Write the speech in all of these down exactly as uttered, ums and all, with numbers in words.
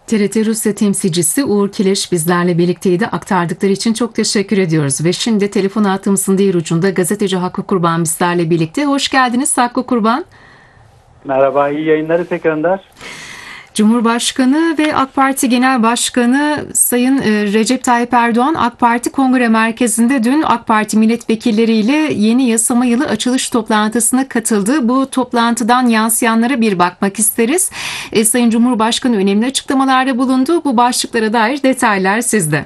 T R T Rusya temsilcisi Uğur Kileş bizlerle birlikteydi. Aktardıkları için çok teşekkür ediyoruz. Ve şimdi telefon hattımızın diğer ucunda gazeteci Hakkı Kurban bizlerle birlikte. Hoş geldiniz Hakkı Kurban. Merhaba, iyi yayınlar İpek Önder. Cumhurbaşkanı ve AK Parti Genel Başkanı Sayın Recep Tayyip Erdoğan AK Parti Kongre Merkezi'nde dün AK Parti milletvekilleriyle yeni yasama yılı açılış toplantısına katıldı. Bu toplantıdan yansıyanlara bir bakmak isteriz. E, Sayın Cumhurbaşkanı önemli açıklamalarda bulundu. Bu başlıklara dair detaylar sizde.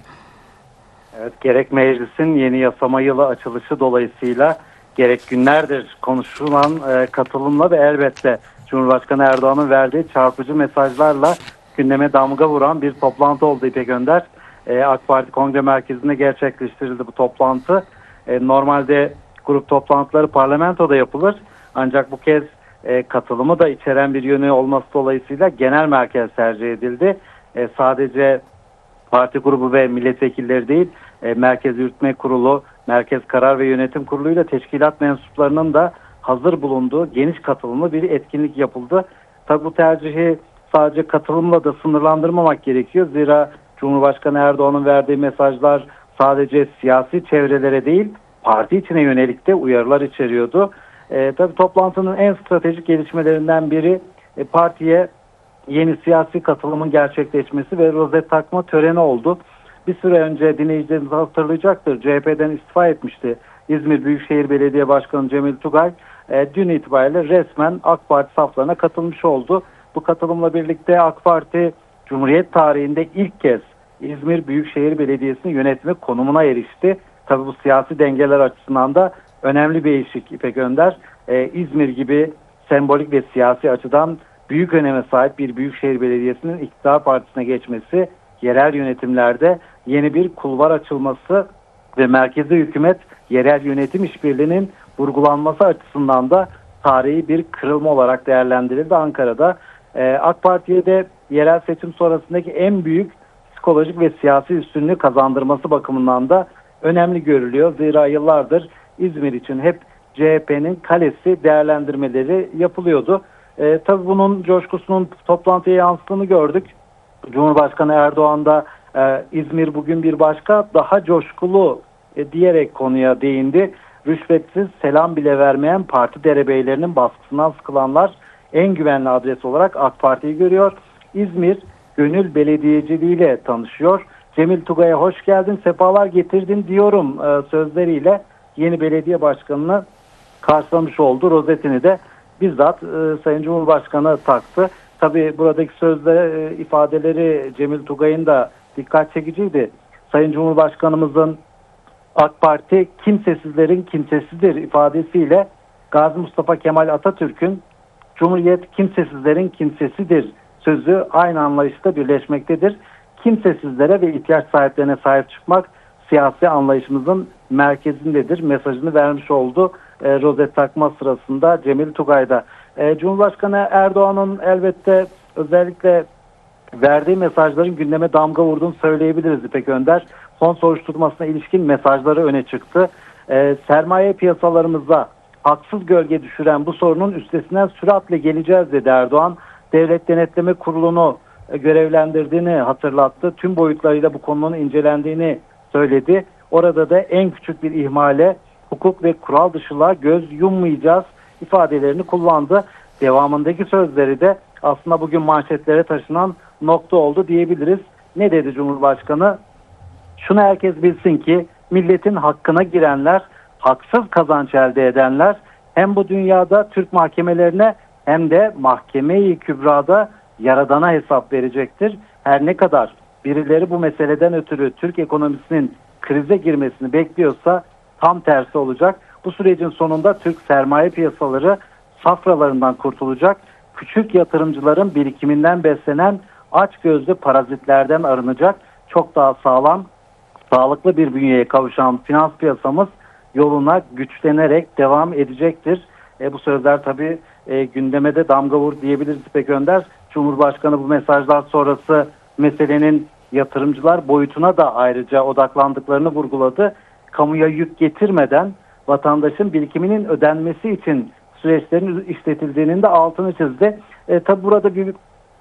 Evet, gerek meclisin yeni yasama yılı açılışı dolayısıyla gerek günlerdir konuşulan e, katılımla ve elbette Cumhurbaşkanı Erdoğan'ın verdiği çarpıcı mesajlarla gündeme damga vuran bir toplantı oldu İpek Önder. E, AK Parti Kongre Merkezi'nde gerçekleştirildi bu toplantı. E, normalde grup toplantıları parlamentoda yapılır. Ancak bu kez e, katılımı da içeren bir yönü olması dolayısıyla genel merkez tercih edildi. E, sadece parti grubu ve milletvekilleri değil, e, Merkez Yürütme Kurulu, Merkez Karar ve Yönetim Kurulu ile teşkilat mensuplarının da hazır bulunduğu geniş katılımlı bir etkinlik yapıldı. Tabi bu tercihi sadece katılımla da sınırlandırmamak gerekiyor. Zira Cumhurbaşkanı Erdoğan'ın verdiği mesajlar sadece siyasi çevrelere değil, parti içine yönelik de uyarılar içeriyordu. E, tabi toplantının en stratejik gelişmelerinden biri e, partiye yeni siyasi katılımın gerçekleşmesi ve rozet takma töreni oldu. Bir süre önce dinleyicilerimiz hatırlayacaktır. C H P'den istifa etmişti İzmir Büyükşehir Belediye Başkanı Cemil Tugay. E, dün itibariyle resmen AK Parti saflarına katılmış oldu. Bu katılımla birlikte AK Parti Cumhuriyet tarihinde ilk kez İzmir Büyükşehir Belediyesi'ni yönetme konumuna erişti. Tabii bu siyasi dengeler açısından da önemli bir eşik İpek Önder. E, İzmir gibi sembolik ve siyasi açıdan büyük öneme sahip bir Büyükşehir Belediyesi'nin iktidar partisine geçmesi, yerel yönetimlerde yeni bir kulvar açılması ve merkezi hükümet yerel yönetim işbirliğinin vurgulanması açısından da tarihi bir kırılma olarak değerlendirildi Ankara'da. Ee, AK Parti'ye de yerel seçim sonrasındaki en büyük psikolojik ve siyasi üstünlüğü kazandırması bakımından da önemli görülüyor. Zira yıllardır İzmir için hep C H P'nin kalesi değerlendirmeleri yapılıyordu. Ee, tabii bunun coşkusunun toplantıya yansıdığını gördük. Cumhurbaşkanı Erdoğan da e, İzmir bugün bir başka, daha coşkulu e, diyerek konuya değindi. Rüşvetsiz selam bile vermeyen parti derebeylerinin baskısından sıkılanlar en güvenli adres olarak AK Parti'yi görüyor. İzmir gönül belediyeciliğiyle tanışıyor. Cemil Tugay'a hoş geldin, sefalar getirdin diyorum e, sözleriyle yeni belediye başkanını karşılamış oldu. Rozetini de bizzat e, Sayın Cumhurbaşkanı taktı. Tabii buradaki sözler, e, ifadeleri Cemil Tugay'ın da dikkat çekiciydi. Sayın Cumhurbaşkanımızın AK Parti kimsesizlerin kimsesidir ifadesiyle Gazi Mustafa Kemal Atatürk'ün Cumhuriyet kimsesizlerin kimsesidir sözü aynı anlayışta birleşmektedir. Kimsesizlere ve ihtiyaç sahiplerine sahip çıkmak siyasi anlayışımızın merkezindedir mesajını vermiş oldu e, rozet takma sırasında Cemil Tugay'da. E, Cumhurbaşkanı Erdoğan'ın elbette özellikle verdiği mesajların gündeme damga vurduğunu söyleyebiliriz İpek Önder. Son soruşturmasına ilişkin mesajları öne çıktı. E, sermaye piyasalarımızda haksız gölge düşüren bu sorunun üstesinden süratle geleceğiz dedi Erdoğan. Devlet Denetleme Kurulu'nu e, görevlendirdiğini hatırlattı. Tüm boyutlarıyla bu konunun incelendiğini söyledi. Orada da en küçük bir ihmale, hukuk ve kural dışılığa göz yummayacağız ifadelerini kullandı. Devamındaki sözleri de aslında bugün manşetlere taşınan nokta oldu diyebiliriz. Ne dedi Cumhurbaşkanı? Şunu herkes bilsin ki milletin hakkına girenler, haksız kazanç elde edenler hem bu dünyada Türk mahkemelerine hem de mahkeme-i kübrada Yaradan'a hesap verecektir. Her ne kadar birileri bu meseleden ötürü Türk ekonomisinin krize girmesini bekliyorsa tam tersi olacak. Bu sürecin sonunda Türk sermaye piyasaları safralarından kurtulacak. Küçük yatırımcıların birikiminden beslenen açgözlü parazitlerden arınacak. Çok daha sağlam, sağlıklı bir bünyeye kavuşan finans piyasamız yoluna güçlenerek devam edecektir. E, bu sözler tabii e, gündeme de damga vur diyebiliriz İpek Önder. Cumhurbaşkanı bu mesajlar sonrası meselenin yatırımcılar boyutuna da ayrıca odaklandıklarını vurguladı. Kamuya yük getirmeden vatandaşın birikiminin ödenmesi için süreçlerin işletildiğinin de altını çizdi. E, tabi burada bir